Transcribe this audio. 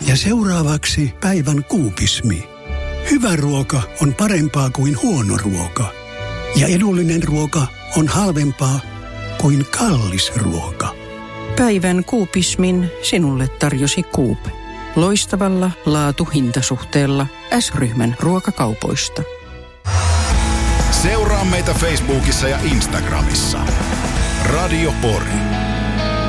Ja seuraavaksi päivän kuupismi. Hyvä ruoka on parempaa kuin huono ruoka. Ja edullinen ruoka on halvempaa kuin kallis ruoka. Päivän kuupismin sinulle tarjosi Coop. Loistavalla laatu-hintasuhteella S-ryhmän ruokakaupoista. Seuraa meitä Facebookissa ja Instagramissa. Radio Pori.